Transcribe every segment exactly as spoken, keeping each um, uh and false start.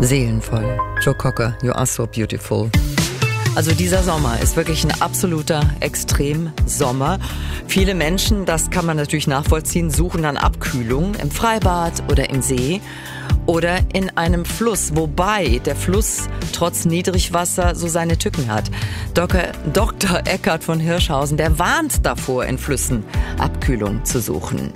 Seelenvoll. Joe Cocker, You Are So Beautiful. Also dieser Sommer ist wirklich ein absoluter Extremsommer. Viele Menschen, das kann man natürlich nachvollziehen, suchen dann Abkühlung im Freibad oder im See oder in einem Fluss, wobei der Fluss trotz Niedrigwasser so seine Tücken hat. Doktor Doktor Eckhard von Hirschhausen, der warnt davor, in Flüssen Abkühlung zu suchen.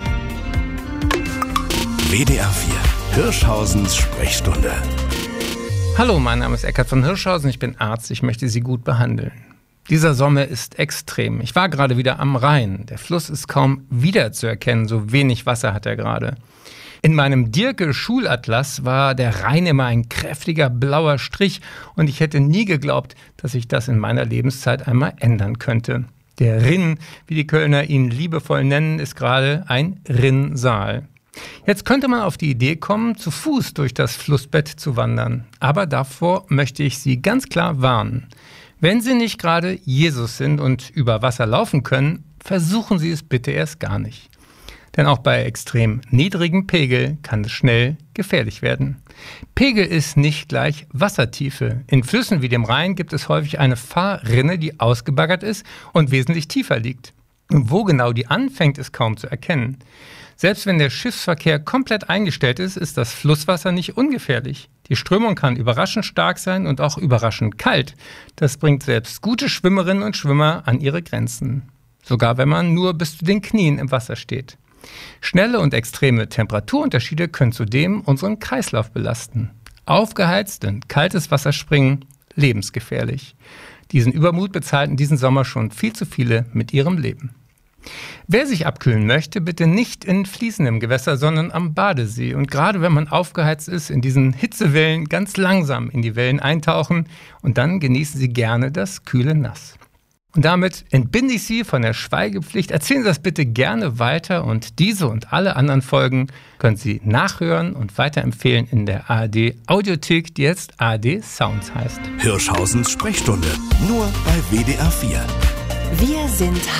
W D R vier, Hirschhausens Sprechstunde. Hallo, mein Name ist Eckhard von Hirschhausen, ich bin Arzt, ich möchte Sie gut behandeln. Dieser Sommer ist extrem. Ich war gerade wieder am Rhein. Der Fluss ist kaum wiederzuerkennen, so wenig Wasser hat er gerade. In meinem Dierke-Schulatlas war der Rhein immer ein kräftiger blauer Strich und ich hätte nie geglaubt, dass sich das in meiner Lebenszeit einmal ändern könnte. Der Rinn, wie die Kölner ihn liebevoll nennen, ist gerade ein Rinnsal. Jetzt könnte man auf die Idee kommen, zu Fuß durch das Flussbett zu wandern. Aber davor möchte ich Sie ganz klar warnen. Wenn Sie nicht gerade Jesus sind und über Wasser laufen können, versuchen Sie es bitte erst gar nicht. Denn auch bei extrem niedrigem Pegel kann es schnell gefährlich werden. Pegel ist nicht gleich Wassertiefe. In Flüssen wie dem Rhein gibt es häufig eine Fahrrinne, die ausgebaggert ist und wesentlich tiefer liegt. Und wo genau die anfängt, ist kaum zu erkennen. Selbst wenn der Schiffsverkehr komplett eingestellt ist, ist das Flusswasser nicht ungefährlich. Die Strömung kann überraschend stark sein und auch überraschend kalt. Das bringt selbst gute Schwimmerinnen und Schwimmer an ihre Grenzen. Sogar wenn man nur bis zu den Knien im Wasser steht. Schnelle und extreme Temperaturunterschiede können zudem unseren Kreislauf belasten. Aufgeheizt in kaltes Wasser springen, lebensgefährlich. Diesen Übermut bezahlten diesen Sommer schon viel zu viele mit ihrem Leben. Wer sich abkühlen möchte, bitte nicht in fließendem Gewässer, sondern am Badesee. Und gerade wenn man aufgeheizt ist, in diesen Hitzewellen ganz langsam in die Wellen eintauchen und dann genießen Sie gerne das kühle Nass. Und damit entbinde ich Sie von der Schweigepflicht. Erzählen Sie das bitte gerne weiter und diese und alle anderen Folgen können Sie nachhören und weiterempfehlen in der A R D Audiothek, die jetzt A R D Sounds heißt. Hirschhausens Sprechstunde, nur bei W D R vier. Wir sind